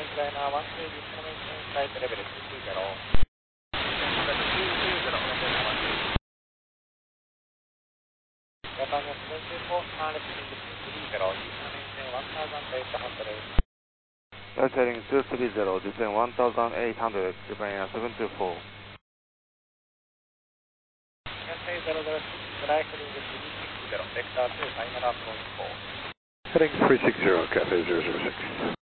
China 120 information flight level 220. Japan 24, repeating 230, descending 1800. Flight heading 230, descend 1800, Japan 724. Cathay 006, flight heading 360, vector to final approach 4. Heading 360, Cathay 006.